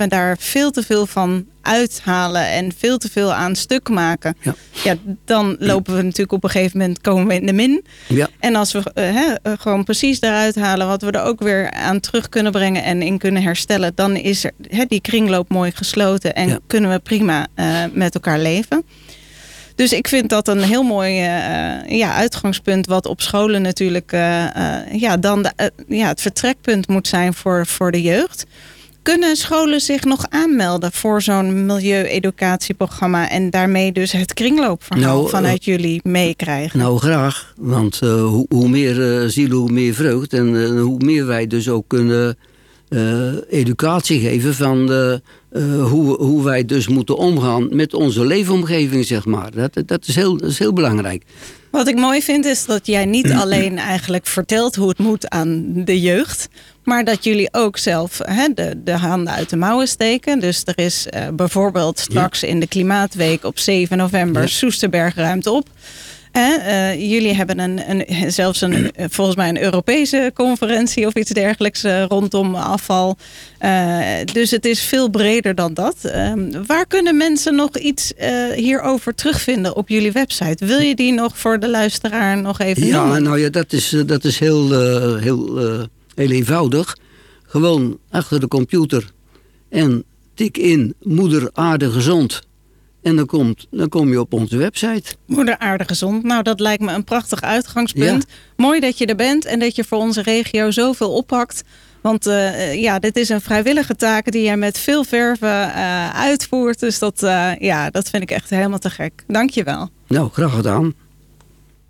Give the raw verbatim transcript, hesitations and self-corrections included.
we daar veel te veel van uithalen en veel te veel aan stuk maken, ja. Ja, dan lopen we natuurlijk op een gegeven moment, komen we in de min. Ja. En als we uh, he, gewoon precies daaruit halen wat we er ook weer aan terug kunnen brengen en in kunnen herstellen, dan is er, he, die kringloop mooi gesloten en ja. kunnen we prima uh, met elkaar leven. Dus ik vind dat een heel mooi uh, ja, uitgangspunt, wat op scholen natuurlijk uh, uh, ja, dan de, uh, ja, het vertrekpunt moet zijn voor, voor de jeugd. Kunnen scholen zich nog aanmelden voor zo'n milieu-educatieprogramma en daarmee dus het kringloopverhaal nou, vanuit uh, jullie meekrijgen? Nou, graag. Want uh, hoe, hoe meer uh, zielen, hoe meer vreugd. En uh, hoe meer wij dus ook kunnen uh, educatie geven van de, uh, hoe, hoe wij dus moeten omgaan met onze leefomgeving, zeg maar. Dat, dat, is, heel, dat is heel belangrijk. Wat ik mooi vind is dat jij niet alleen eigenlijk vertelt hoe het moet aan de jeugd, maar dat jullie ook zelf he, de, de handen uit de mouwen steken. Dus er is uh, bijvoorbeeld straks ja. in de Klimaatweek op zeven november ja. Soesterberg ruimt op. Eh, uh, jullie hebben een, een, zelfs een, volgens mij een Europese conferentie of iets dergelijks uh, rondom afval. Uh, dus het is veel breder dan dat. Uh, waar kunnen mensen nog iets uh, hierover terugvinden op jullie website? Wil je die nog voor de luisteraar nog even ja, noemen? Nou ja, dat is, dat is heel, uh, heel, uh, heel eenvoudig. Gewoon achter de computer en tik in Moeder Aarde Gezond. En dan, komt, dan kom je op onze website. Moeder Aarde Gezond. Nou, dat lijkt me een prachtig uitgangspunt. Ja. Mooi dat je er bent en dat je voor onze regio zoveel oppakt. Want uh, ja, dit is een vrijwillige taak die je met veel verve uh, uitvoert. Dus dat, uh, ja, dat vind ik echt helemaal te gek. Dank je wel. Nou, graag gedaan.